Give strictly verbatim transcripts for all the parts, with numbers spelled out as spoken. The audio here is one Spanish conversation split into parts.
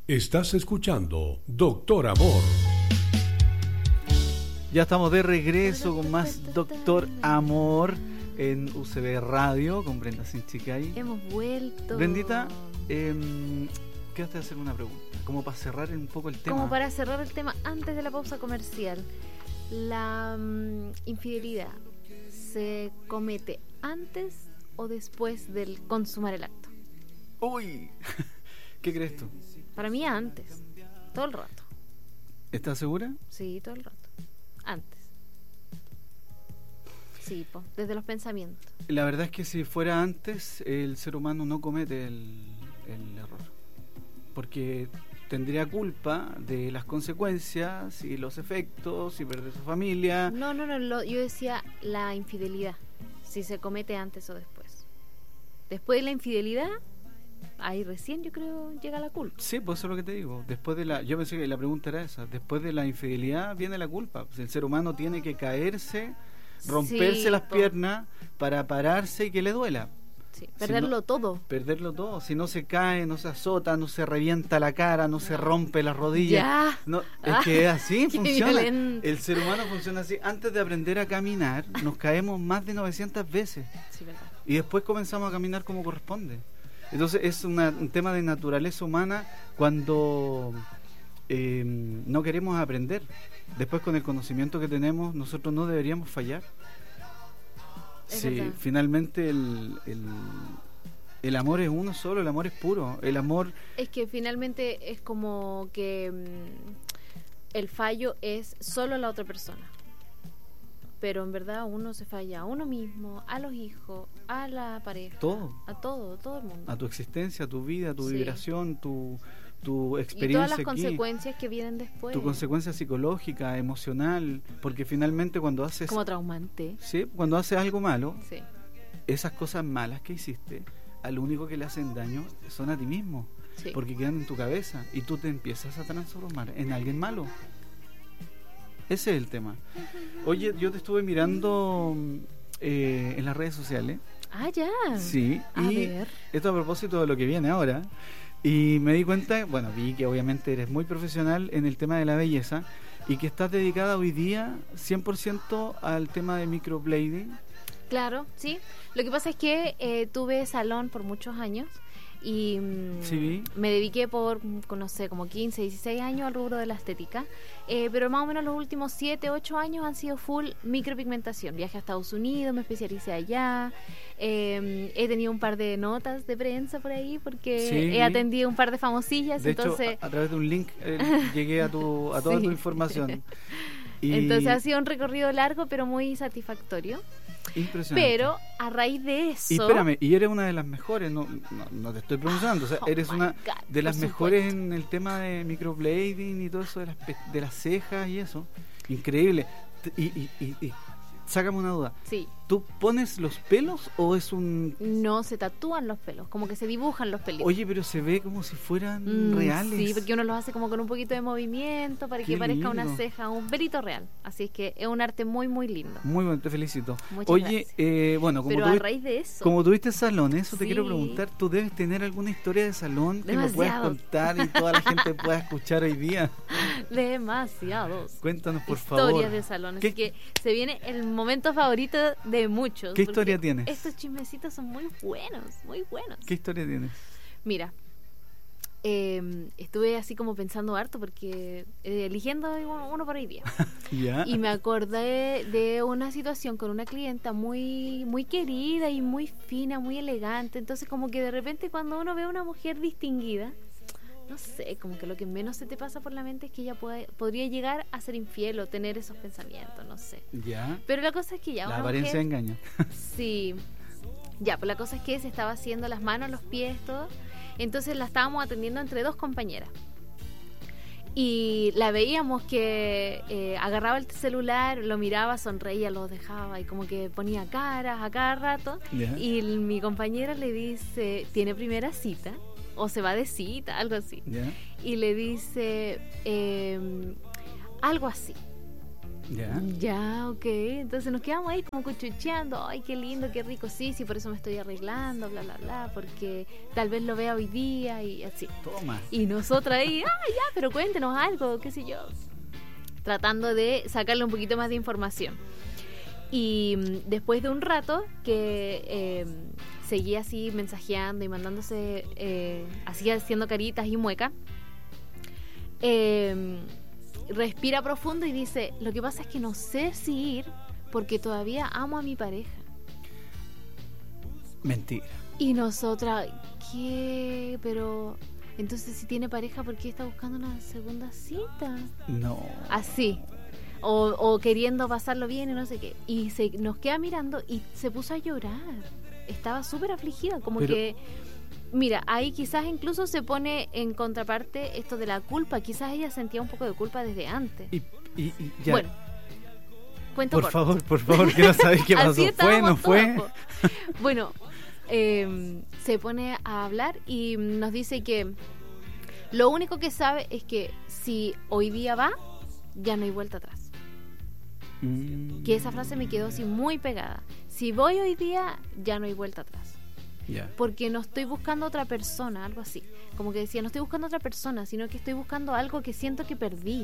Estás escuchando Doctor Amor. Ya estamos de regreso con más Doctor Amor en U C B Radio con Brenda Sinchicay. Hemos vuelto. Brendita, eh, quédate a hacer una pregunta, como para cerrar un poco el tema. Como para cerrar el tema antes de la pausa comercial. La um, infidelidad se comete antes o después del consumar el acto. Uy, ¿qué crees tú? Para mí antes, todo el rato. ¿Estás segura? Sí, todo el rato. Antes. Sí, po, desde los pensamientos. La verdad es que si fuera antes, el ser humano no comete el, el error. Porque tendría culpa de las consecuencias y los efectos y perder su familia. No, no, no, lo, yo decía la infidelidad, si se comete antes o después. Después de la infidelidad, ahí recién yo creo llega la culpa. Sí, pues eso es lo que te digo. Después de la, yo pensé que la pregunta era esa. Después de la infidelidad viene la culpa. Pues el ser humano tiene que caerse, romperse sí, las po. piernas para pararse y que le duela. Sí, perderlo si no, todo. Perderlo todo. Si no se cae, no se azota, no se revienta la cara, no se rompe las rodillas. Ya. No, es que es así, funciona. Violento. El ser humano funciona así. Antes de aprender a caminar, nos caemos más de novecientas veces. Sí, verdad. Y después comenzamos a caminar como corresponde. Entonces es una, un tema de naturaleza humana cuando eh, no queremos aprender. Después con el conocimiento que tenemos, nosotros no deberíamos fallar. Es Sí, verdad. finalmente el, el, el amor es uno solo, el amor es puro. El amor... Es que finalmente es como que mmm, el fallo es solo la otra persona. Pero en verdad uno se falla a uno mismo, a los hijos, a la pareja, Todo. a todo, todo el mundo. A tu existencia, a tu vida, a tu Sí. vibración, tu, tu Y experiencia todas las aquí. consecuencias que vienen después. Tu consecuencia psicológica, emocional, porque finalmente cuando haces... Como traumante. Sí, cuando haces algo malo, Sí. esas cosas malas que hiciste, al único que le hacen daño son a ti mismo, Sí. porque quedan en tu cabeza y tú te empiezas a transformar en alguien malo. Ese es el tema. Oye, yo te estuve mirando eh, en las redes sociales. Ah, ya. Sí, A y ver. esto a propósito de lo que viene ahora. Y me di cuenta, bueno, vi que obviamente eres muy profesional en el tema de la belleza y que estás dedicada hoy día cien por ciento al tema de microblading. Claro, sí. Lo que pasa es que eh, tuve salón por muchos años y mm, Sí. me dediqué por, no sé, como quince, dieciséis años al rubro de la estética, eh, pero más o menos los últimos siete, ocho años han sido full micropigmentación. Viajé a Estados Unidos, me especialicé allá, eh, he tenido un par de notas de prensa por ahí porque Sí. he atendido un par de famosillas, De entonces... hecho, a, a través de un link eh, llegué a tu a toda Sí. tu información. Y Entonces ha sido un recorrido largo pero muy satisfactorio. impresionante. Pero a raíz de eso... Y espérame, y eres una de las mejores, no, no, no te estoy pronunciando, o sea, Oh eres my una God, de las por mejores supuesto. en el tema de microblading y todo eso de las, pe- de las cejas y eso. Increíble. T- Y, y, y, y sácame una duda. Sí, ¿Tú pones los pelos o es un...? no se tatúan los pelos, como que se dibujan los pelitos. Oye, pero se ve como si fueran Mm, reales. Sí, porque uno los hace como con un poquito de movimiento para Qué que parezca lindo. una ceja, un pelito real. Así es que es un arte muy, muy lindo. Muy bueno, te felicito. Muchas Oye, gracias. eh, bueno, como Pero tú a raíz de eso... Como tuviste salón, eso te Sí. quiero preguntar, ¿tú debes tener alguna historia de salón que me puedas Demasiado. contar y toda la gente pueda escuchar hoy día? Demasiados. Cuéntanos, por Historias favor. de salón. ¿Qué- Así que se viene el momento favorito de muchos. ¿Qué porque historia tienes? Estos chismecitos son muy buenos, muy buenos. ¿Qué historia tienes? Mira, eh, estuve así como pensando harto porque eh, eligiendo uno, uno por hoy día. ¿Ya? Y me acordé de una situación con una clienta muy muy querida y muy fina, muy elegante. Entonces como que de repente cuando uno ve a una mujer distinguida, no sé, como que lo que menos se te pasa por la mente es que ella puede, podría llegar a ser infiel o tener esos pensamientos, no sé. ¿Ya? Pero la cosa es que ya La una apariencia mujer, engaña. sí, ya, pues la cosa es que se estaba haciendo las manos, los pies, todo. Entonces la estábamos atendiendo entre dos compañeras. Y la veíamos que eh, agarraba el celular, lo miraba, sonreía, lo dejaba y como que ponía caras a cada rato. ¿Ya? Y el- mi compañera le dice, ¿tiene primera cita? O se va de cita, algo así. ¿Ya? Y le dice eh, algo así. Ya. Ya, ok. Entonces nos quedamos ahí como cuchucheando. Ay, qué lindo, qué rico. Sí, sí, por eso me estoy arreglando, bla, bla, bla. Porque tal vez lo vea hoy día y así. Toma. Y nosotras ahí, ah, ya, pero cuéntenos algo, qué sé yo. Tratando de sacarle un poquito más de información. Y mm, después de un rato que eh, seguía así mensajeando y mandándose, eh, así haciendo caritas y muecas, eh, respira profundo y dice, lo que pasa es que no sé si ir porque todavía amo a mi pareja. Mentira. Y nosotras, ¿qué? Pero entonces si tiene pareja, ¿por qué está buscando una segunda cita? No. Así. O, o queriendo pasarlo bien y no sé qué. Y se nos queda mirando y se puso a llorar. Estaba súper afligida, como Pero... que... Mira, ahí quizás incluso se pone en contraparte esto de la culpa. Quizás ella sentía un poco de culpa desde antes. Y, y, y ya. Bueno, cuento Por corto. favor, por favor, quiero saber qué pasó. Así ¿Fue, estábamos no fue? todas, po. Bueno, eh, se pone a hablar y nos dice que lo único que sabe es que si hoy día va, ya no hay vuelta atrás. Mm. Que esa frase me quedó así muy pegada. Si voy hoy día, ya no hay vuelta atrás. Ya. Porque no estoy buscando otra persona, algo así. Como que decía, no estoy buscando otra persona, sino que estoy buscando algo que siento que perdí.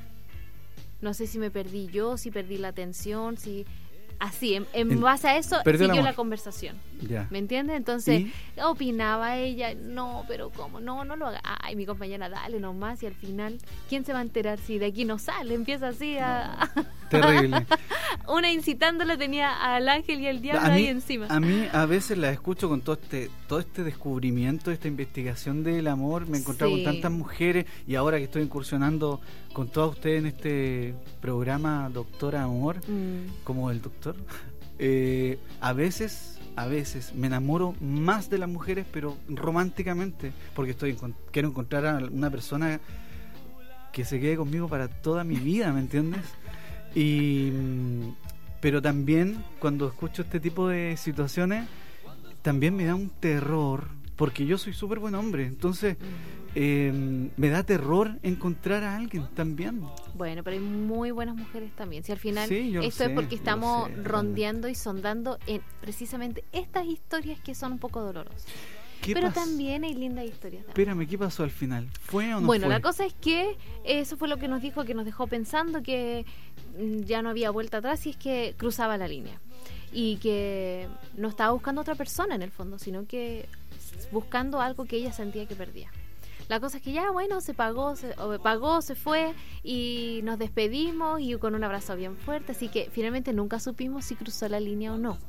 No sé si me perdí yo, si perdí la atención, si... Así, en, en En- base a eso perdió el siguió amor. la conversación. Ya. ¿Me entiendes? Entonces, ¿Y? opinaba ella, no, pero ¿cómo? No, no lo haga. Ay, mi compañera, dale nomás. Y al final, ¿quién se va a enterar si de aquí no sale? Empieza así a... Terrible. Una incitándola tenía al ángel y al diablo a, ahí mí, encima. a mí a veces la escucho con todo este todo este descubrimiento, esta investigación del amor. Me he encontrado Sí. con tantas mujeres y ahora que estoy incursionando con todas ustedes en este programa Doctora Amor, Mm. como el doctor, eh, a veces a veces me enamoro más de las mujeres, pero románticamente, porque estoy encon- quiero encontrar a una persona que se quede conmigo para toda mi vida, ¿me entiendes? Y mm, pero también cuando escucho este tipo de situaciones también me da un terror, porque yo soy súper buen hombre, entonces eh, me da terror encontrar a alguien también. Bueno, pero hay muy buenas mujeres también. Si al final Sí, yo lo esto es sé, porque yo lo estamos sé, rondeando y sondando en precisamente estas historias que son un poco dolorosas. ¿Qué Pero pas- también hay lindas historias. de amor. Espérame, ¿qué pasó al final? ¿Fue o no Bueno, fue? la cosa es que eso fue lo que nos dijo, que nos dejó pensando que mm, ya no había vuelta atrás y es que cruzaba la línea. Y que no estaba buscando otra persona en el fondo, sino que buscando algo que ella sentía que perdía. La cosa es que ya, bueno, se pagó, se o pagó, se fue y nos despedimos y con un abrazo bien fuerte. Así que finalmente nunca supimos si cruzó la línea o no.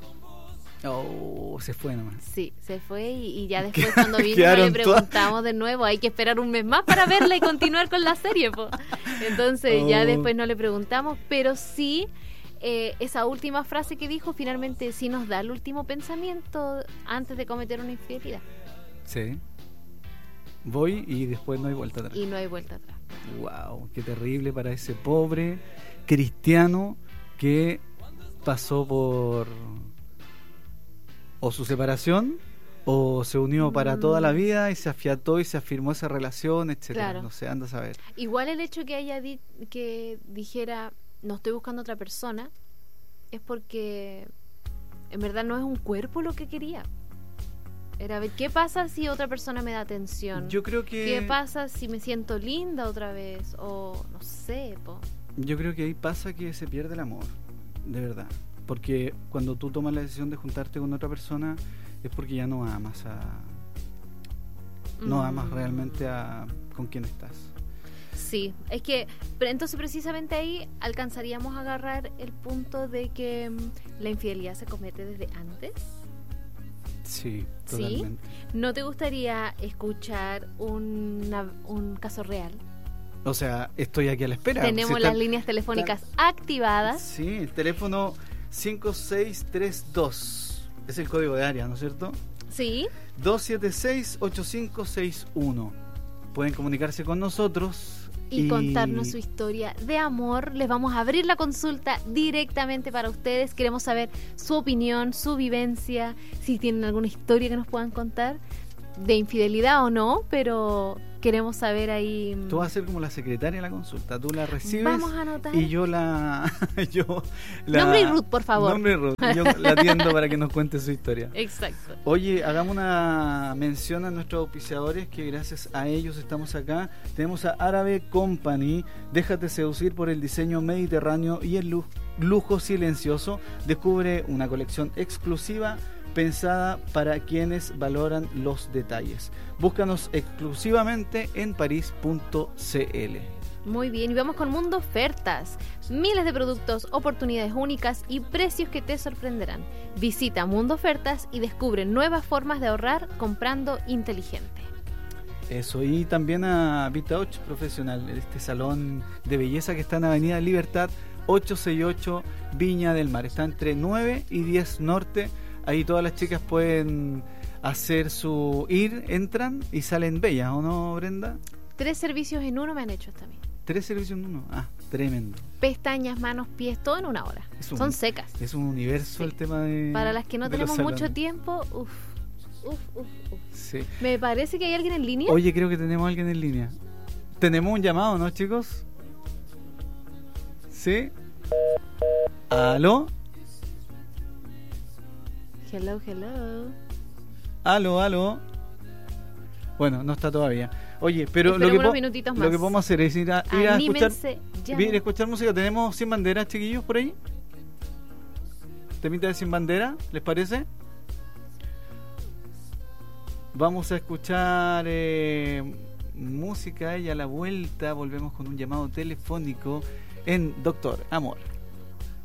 Oh, se fue nomás. Sí, se fue y, y ya después cuando vino no Quedaron le preguntamos de nuevo, hay que esperar un mes más para verla y continuar con la serie, po. Entonces Oh. ya después no le preguntamos, pero sí eh, esa última frase que dijo finalmente sí nos da el último pensamiento antes de cometer una infidelidad Sí. Voy y después no hay vuelta atrás. y no hay vuelta atrás. Wow, qué terrible para ese pobre cristiano que pasó por o su separación o se unió para Mm. toda la vida y se afiató y se afirmó esa relación, etcétera. Claro. No sé, anda a saber. Igual el hecho que ella di que dijera no estoy buscando otra persona es porque en verdad no es un cuerpo lo que quería. Era ver qué pasa si otra persona me da atención. Yo creo que ¿Qué pasa si me siento linda otra vez? O no sé, po. Yo creo que ahí pasa que se pierde el amor, de verdad. Porque cuando tú tomas la decisión de juntarte con otra persona es porque ya no amas a no Mm. amas realmente a con quién estás. Sí, es que pero entonces precisamente ahí alcanzaríamos a agarrar el punto de que mm, la infidelidad se comete desde antes. Sí, ¿Sí? totalmente. ¿No te gustaría escuchar una- un caso real? O sea, estoy aquí a la espera. Tenemos Si las está- líneas telefónicas activadas. Sí, el teléfono cinco seis tres dos es el código de área, ¿no es cierto? Sí. dos siete seis ocho cinco seis uno. Pueden comunicarse con nosotros Y, contarnos su historia de amor. Les vamos a abrir la consulta directamente para ustedes. Queremos saber su opinión, su vivencia, si tienen alguna historia que nos puedan contar. de infidelidad o no, pero queremos saber ahí. Tú vas a ser como la secretaria de la consulta, tú la recibes. Vamos a anotar. Y yo la, yo la Nombre y Ruth, por favor. Nombre y Ruth. Yo la atiendo para que nos cuente su historia. Exacto. Oye, hagamos una mención a nuestros auspiciadores, que gracias a ellos estamos acá. Tenemos a Árabe Company. Déjate seducir por el diseño mediterráneo y el lujo silencioso. Descubre una colección exclusiva pensada para quienes valoran los detalles. Búscanos exclusivamente en parís punto c l. Muy bien, y vamos con Mundo Ofertas. Miles de productos, oportunidades únicas y precios que te sorprenderán. Visita Mundo Ofertas y descubre nuevas formas de ahorrar comprando inteligente. Eso, y también a Vitauch Profesional, este salón de belleza que está en Avenida Libertad ochocientos sesenta y ocho, Viña del Mar. Está entre nueve y diez Norte. Ahí todas las chicas pueden hacer su ir, entran y salen bellas, ¿o no, Brenda? Tres servicios en uno me han hecho hasta a mí. Tres servicios en uno, ah, tremendo. Pestañas, manos, pies, todo en una hora. Un, Son secas. Es un universo, sí, el tema de... Para las que no tenemos mucho tiempo, uff, uff, uff, uf. Sí. Me parece que hay alguien en línea. Oye, creo que tenemos a alguien en línea. Tenemos un llamado, ¿no, chicos? ¿Sí? ¿Aló? Hello, hello. Aló, aló. Bueno, no está todavía. Oye, pero lo que, unos po- minutitos más. lo que podemos hacer es ir a, ir a escuchar, ya. ir a escuchar música. ¿Tenemos Sin Bandera, chiquillos, por ahí? ¿Temita de Sin Bandera? ¿Les parece? Vamos a escuchar eh, música y a la vuelta volvemos con un llamado telefónico en Doctor Amor.